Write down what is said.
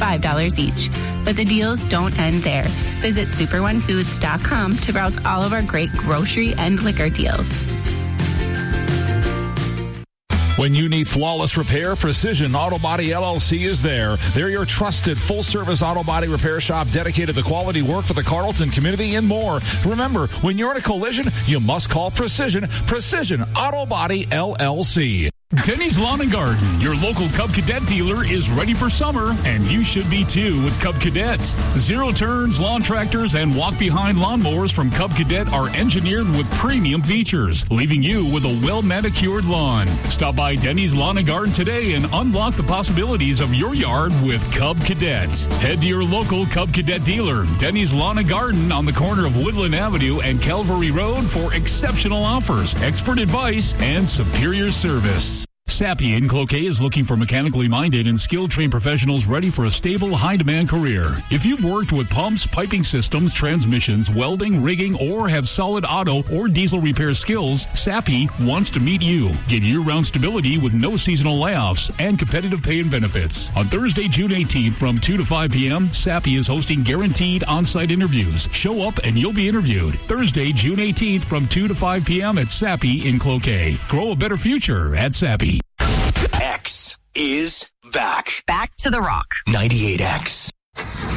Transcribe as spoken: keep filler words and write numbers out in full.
five dollars each. But the deals don't end there. Visit super one foods dot com to browse all of our great grocery and liquor deals. When you need flawless repair, Precision Auto Body L L C is there. They're your trusted full-service auto body repair shop dedicated to quality work for the Carlton community and more. Remember, when you're in a collision, you must call Precision. Precision Auto Body L L C. Denny's Lawn and Garden, your local Cub Cadet dealer, is ready for summer, and you should be too with Cub Cadet. Zero turns, lawn tractors, and walk-behind lawnmowers from Cub Cadet are engineered with premium features, leaving you with a well-manicured lawn. Stop by Denny's Lawn and Garden today and unlock the possibilities of your yard with Cub Cadet. Head to your local Cub Cadet dealer, Denny's Lawn and Garden, on the corner of Woodland Avenue and Calvary Road for exceptional offers, expert advice, and superior service. Sappi in Cloquet is looking for mechanically minded and skilled-trained professionals ready for a stable, high-demand career. If you've worked with pumps, piping systems, transmissions, welding, rigging, or have solid auto or diesel repair skills, Sappi wants to meet you. Get year-round stability with no seasonal layoffs and competitive pay and benefits. On Thursday, June eighteenth from two to five p.m., Sappi is hosting guaranteed on-site interviews. Show up and you'll be interviewed. Thursday, June eighteenth from two to five p.m. at Sappi in Cloquet. Grow a better future at Sappi. X is back. Back to the Rock. ninety-eight X.